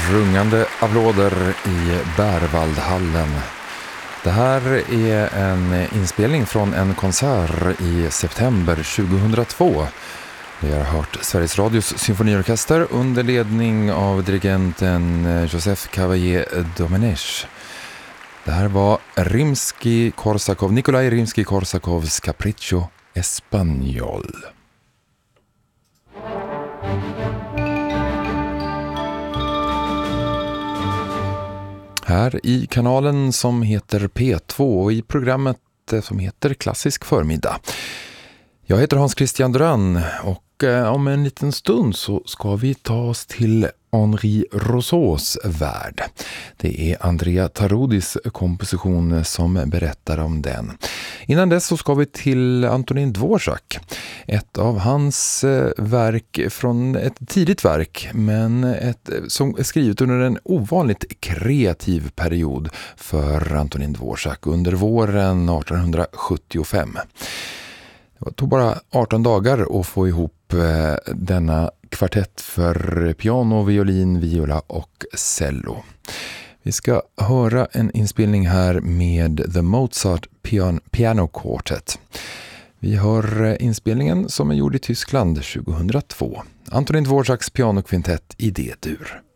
Rungande applåder i Berwaldhallen. Det här är en inspelning från en konsert i september 2002. Vi har hört Sveriges Radios symfoniorkester under ledning av dirigenten Joseph Cavalier-Domenech. Det här var Nikolaj Rimsky-Korsakovs Capriccio Español. Här i kanalen som heter P2 och i programmet som heter Klassisk förmiddag. Jag heter Hans Christian Duran och om en liten stund så ska vi ta oss till Henri Rousseaus värld. Det är Andrea Taroudis komposition som berättar om den. Innan dess så ska vi till Antonín Dvořák. Ett av hans verk från ett tidigt verk, men som är skrivet under en ovanligt kreativ period för Antonín Dvořák under våren 1875. Det tog bara 18 dagar att få ihop denna kvartett för piano, violin, viola och cello. Vi ska höra en inspelning här med The Mozart Piano Quartet. Vi hör inspelningen som är gjord i Tyskland 2002. Antonín Dvořáks pianokvintett i D-dur.